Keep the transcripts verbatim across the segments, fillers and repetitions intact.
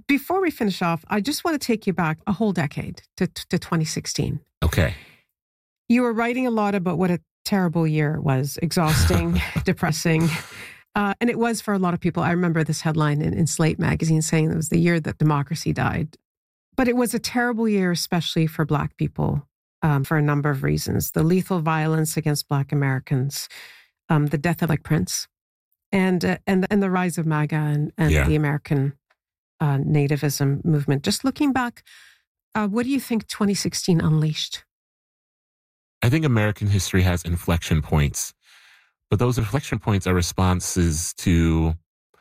Before we finish off, I just want to take you back a whole decade to, to twenty sixteen. Okay. You were writing a lot about what a terrible year it was, exhausting, depressing. Uh, and it was for a lot of people. I remember this headline in, in Slate magazine saying it was the year that democracy died. But it was a terrible year, especially for Black people, um, for a number of reasons. The lethal violence against Black Americans, um, the death of Black Prince, and uh, and and the rise of MAGA and, and yeah. the American uh, nativism movement. Just looking back, uh, what do you think twenty sixteen unleashed? I think American history has inflection points, but those inflection points are responses to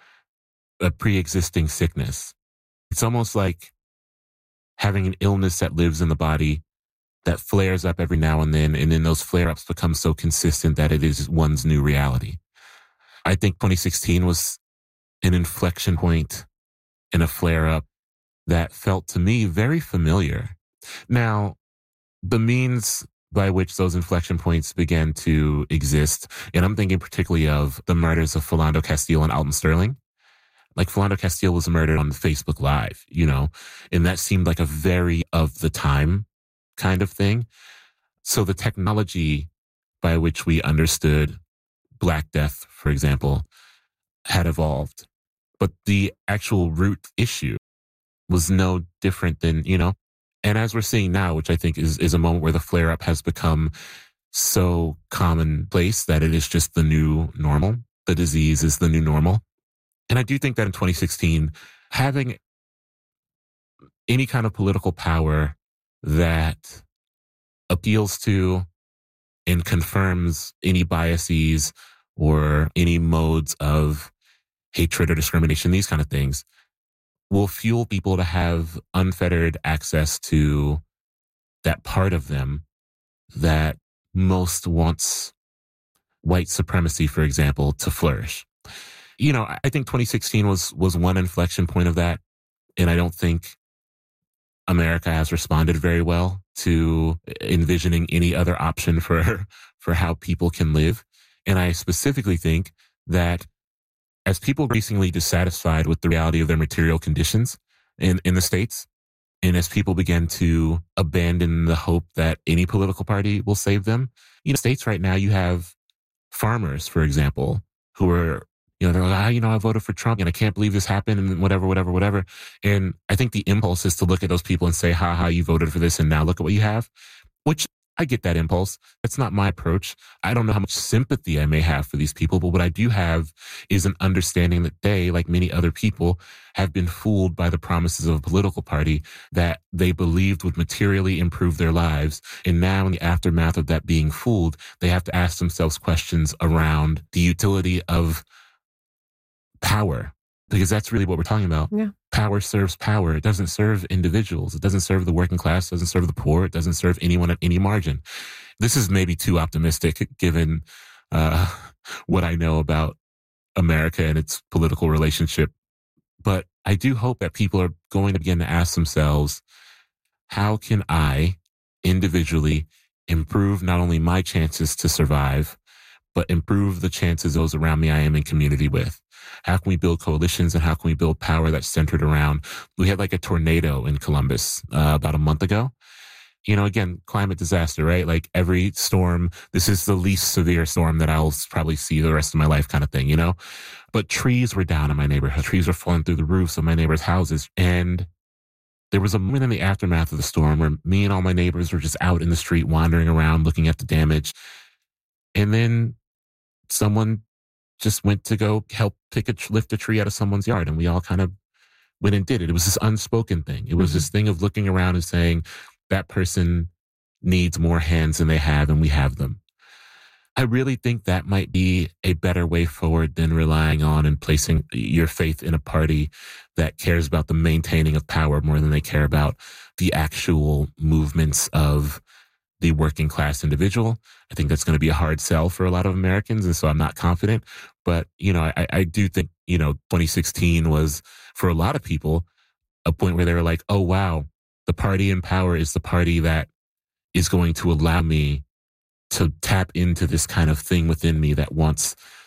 a pre-existing sickness. It's almost like having an illness that lives in the body that flares up every now and then, and then those flare-ups become so consistent that it is one's new reality. I think twenty sixteen was an inflection point and a flare-up that felt to me very familiar. Now, the means by which those inflection points began to exist, and I'm thinking particularly of the murders of Philando Castile and Alton Sterling. Like, Philando Castile was murdered on Facebook Live, you know, and that seemed like a very of the time kind of thing. So the technology by which we understood Black death, for example, had evolved. But the actual root issue was no different than, you know, and as we're seeing now, which I think is, is a moment where the flare-up has become so commonplace that it is just the new normal. The disease is the new normal. And I do think that in twenty sixteen, having any kind of political power that appeals to and confirms any biases or any modes of hatred or discrimination, these kind of things, will fuel people to have unfettered access to that part of them that most wants white supremacy, for example, to flourish. You know, I think twenty sixteen was was one inflection point of that, and I don't think America has responded very well to envisioning any other option for for how people can live. And I specifically think that as people are increasingly dissatisfied with the reality of their material conditions in, in the States, and as people begin to abandon the hope that any political party will save them, you know, States right now, you have farmers, for example, who are, you know, they're like, ah, you know, I voted for Trump and I can't believe this happened and whatever, whatever, whatever. And I think the impulse is to look at those people and say, ha ha, you voted for this and now look at what you have, which I get that impulse. That's not my approach. I don't know how much sympathy I may have for these people, but what I do have is an understanding that they, like many other people, have been fooled by the promises of a political party that they believed would materially improve their lives. And now in the aftermath of that being fooled, they have to ask themselves questions around the utility of power, because that's really what we're talking about. Yeah. Power serves power. It doesn't serve individuals. It doesn't serve the working class. It doesn't serve the poor. It doesn't serve anyone at any margin. This is maybe too optimistic given uh, what I know about America and its political relationship. But I do hope that people are going to begin to ask themselves, how can I individually improve not only my chances to survive, but improve the chances those around me I am in community with? How can we build coalitions and how can we build power that's centered around? We had like a tornado in Columbus uh, about a month ago. You know, again, climate disaster, right? Like every storm, this is the least severe storm that I'll probably see the rest of my life kind of thing, you know? But trees were down in my neighborhood. Trees were falling through the roofs of my neighbors' houses. And there was a moment in the aftermath of the storm where me and all my neighbors were just out in the street, wandering around, looking at the damage. And then someone just went to go help pick a, lift a tree out of someone's yard. And we all kind of went and did it. It was this unspoken thing. It was mm-hmm. this thing of looking around and saying, that person needs more hands than they have and we have them. I really think that might be a better way forward than relying on and placing your faith in a party that cares about the maintaining of power more than they care about the actual movements of the working class individual. I think that's going to be a hard sell for a lot of Americans. And so I'm not confident. But, you know, I, I do think, you know, twenty sixteen was for a lot of people a point where they were like, oh, wow, the party in power is the party that is going to allow me to tap into this kind of thing within me that wants